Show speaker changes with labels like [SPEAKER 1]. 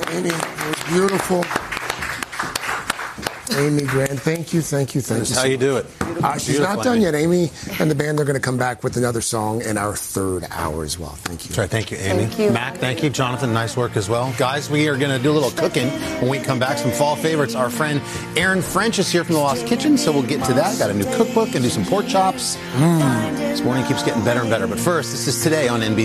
[SPEAKER 1] Amy, it was beautiful. Amy Grant, thank you.
[SPEAKER 2] That's how you do it.
[SPEAKER 1] She's not done yet. Amy and the band are going to come back with another song in our third hour as well. Thank you.
[SPEAKER 2] That's right. Thank you, Amy.
[SPEAKER 3] Thank you.
[SPEAKER 2] Mac, thank you. Jonathan, nice work as well. Guys, we are going to do a little cooking when we come back. Some fall favorites. Our friend Aaron French is here from The Lost Kitchen, so we'll get to that. Got a new cookbook and do some pork chops. This morning keeps getting better and better. But first, this is Today on NBC.